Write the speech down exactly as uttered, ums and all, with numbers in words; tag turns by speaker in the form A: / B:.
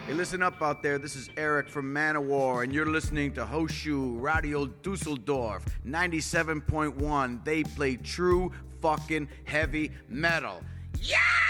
A: Hey, listen up out there. This is Eric from Manowar, and you're listening to Hoshu Radio Dusseldorf ninety-seven point one. They play true fucking heavy metal. Yeah!